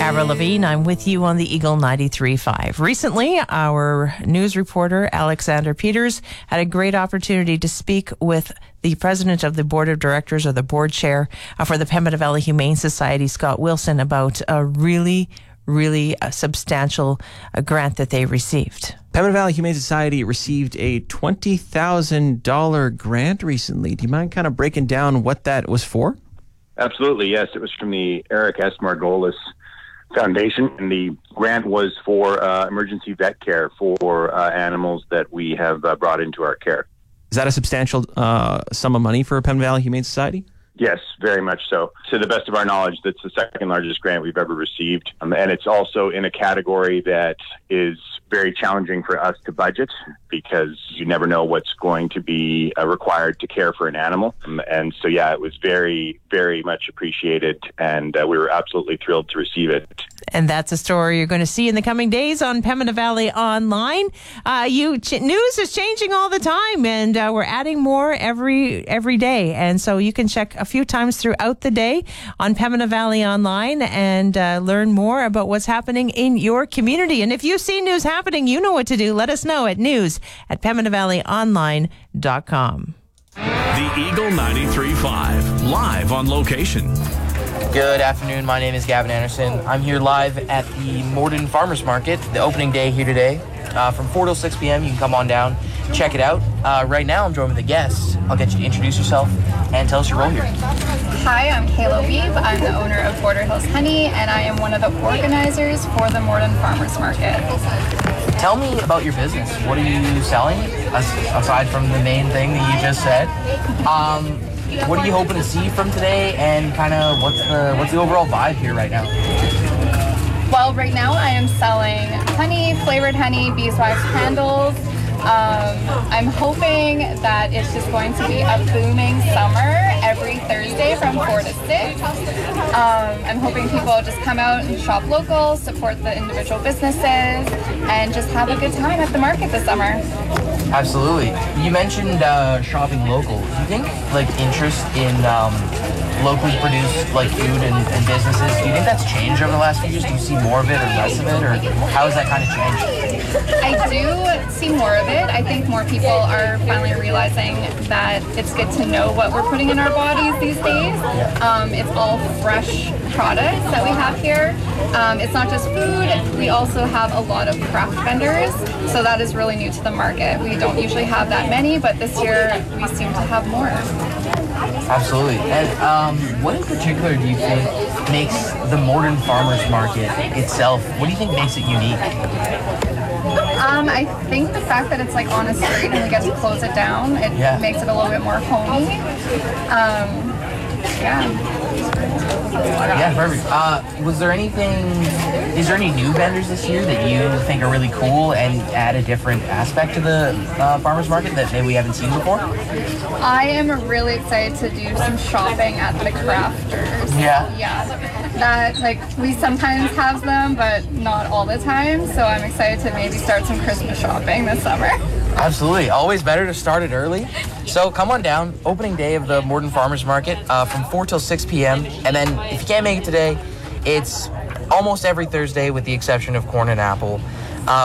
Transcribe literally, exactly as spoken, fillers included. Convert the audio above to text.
Avril Lavigne. I'm with you on the Eagle ninety-three point five. Recently, our news reporter, Alexander Peters, had a great opportunity to speak with the president of the board of directors, or the board chair, uh, for the Pembina Valley Humane Society, Scott Wilson, about a really, really uh, substantial uh, grant that they received. Pembina Valley Humane Society received a twenty thousand dollars grant recently. Do you mind kind of breaking down what that was for? Absolutely, yes. It was from the Eric S. Margolis Foundation, and the grant was for uh, emergency vet care for uh, animals that we have uh, brought into our care. Is that a substantial uh, sum of money for Pembina Valley Humane Society? Yes, very much so. To the best of our knowledge, that's the second largest grant we've ever received. Um, and it's also in a category that is very challenging for us to budget, because you never know what's going to be uh, required to care for an animal. Um, and so, yeah, it was very, very much appreciated, and uh, we were absolutely thrilled to receive it. And that's a story you're going to see in the coming days on Pembina Valley Online. Uh, you ch- news is changing all the time, and uh, we're adding more every every day. And so you can check a few times throughout the day on Pembina Valley Online and uh, learn more about what's happening in your community. And if you see news happening, you know what to do. Let us know at news at pembina valley online dot com. The Eagle ninety-three point five, live on location. Good afternoon. My name is Gavin Anderson. I'm here live at the Morden Farmers Market, the opening day here today. Uh, from four till six p.m. You can come on down, check it out. Uh, right now, I'm joined with a guest. I'll get you to introduce yourself and tell us your role here. Hi, I'm Kayla Weeb. I'm the owner of Border Hills Honey, and I am one of the organizers for the Morden Farmers Market. Tell me about your business. What are you selling, aside from the main thing that you just said? Um, what are you hoping to see from today, and kind of what's the what's the overall vibe here right now? Well, right now I am selling honey, flavored honey, beeswax candles. Um, I'm hoping that it's just going to be a booming summer every Thursday from four to six. Um, I'm hoping people just come out and shop local, support the individual businesses, and just have a good time at the market this summer. Absolutely. You mentioned uh, shopping local. Do you think like interest in um, locally produced like food and, and businesses, do you think that's changed over the last few years? Do you see more of it or less of it, or how has that kind of changed? I do see more of it. I think more people are finally realizing that it's good to know what we're putting in our bodies these days. Um, it's all fresh products that we have here. Um, it's not just food. We also have a lot of craft vendors, so that is really new to the market. We don't usually have that many, but this year we seem to have more. Absolutely. And um, what in particular do you think makes the Morden Farmers Market itself, what do you think makes it unique? Um, I think the fact that it's like on a street and we get to close it down, it yeah. makes it a little bit more homey. Um, yeah. Yeah, perfect. Uh, was there anything, is there any new vendors this year that you think are really cool and add a different aspect to the uh, farmers market that maybe we haven't seen before? I am really excited to do some shopping at the crafters. Yeah. Yeah. That, like, we sometimes have them, but not all the time. So I'm excited to maybe start some Christmas shopping this summer. Absolutely. Always better to start it early. So come on down. Opening day of the Morden Farmers Market uh, from four till six p.m. And then if you can't make it today, it's almost every Thursday with the exception of corn and apple.